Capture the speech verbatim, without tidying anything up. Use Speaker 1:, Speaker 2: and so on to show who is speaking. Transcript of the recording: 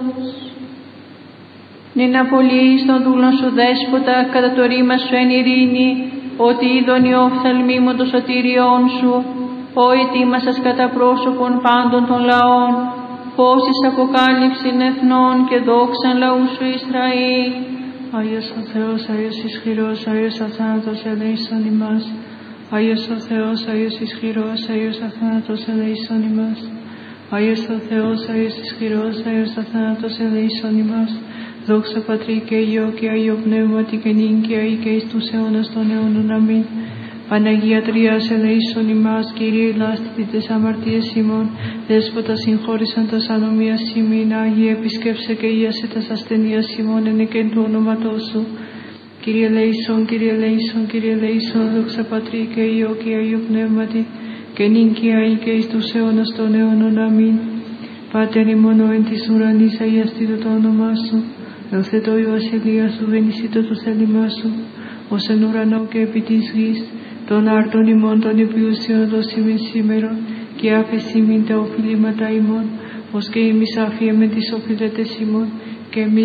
Speaker 1: Νυν απολύεις των δούλων σου δέσποτα, κατά το ρήμα σου εν ειρήνη, ότι είδον οι οφθαλμοί μου των σωτηριών σου, ο ετοίμασας κατά πρόσωπον πάντων των λαών, φώσεις αποκάλυψην εθνών και δόξαν λαού σου Ισραήλ.
Speaker 2: Άγιος ο Θεός, Άγιος ισχυρός, Άγιος αθάνατος ελέησον ημάς. Άγιος ο Θεός, Άγιος ισχυρός, Άγιος αθάνατος ελέησον ημάς. Άγιος ο Θεός, Άγιος ισχυρός, Άγιος αθάνατος ελέησον ημάς. Δόξα Πατρί και Υιό και Αγίο Πνεύματι και νυν και αεί και εις τους αιώνας των αιώνων. Αμήν. Παναγία Τριάς ελεήσον ημάς, Κύριε ελάστητη τες αμαρτίες ημών, Δέσποτα συγχώρησαν τας ανομίας ημίν, Άγιε επισκέψε και ίασε τας ασθενείας ημών, εν εκέν του ονόματός σου. Κύριε ελεήσον, Κύριε ελεήσον, Κύριε ελεήσον, δόξα Πατρί και Υιό και Αγίο Πνεύματι, και νυν και αεί και εις τους αιώνας των αιώνων. Αμήν. Πάτερ ημών ο εν της ουρανής, αγιαστήτω το όνομά σου, ελθέτω η βασιλεία σου, βενησίτω το θέλημά σου, ως εν ουρανό και επί της γης. Των άρτων ημών των επιουσιών δώσιμην σήμερον, και άφεσι μην τα οφειλήματα ημών, ως και εμείς άφιαμε τις οφειλέτες ημών, και μη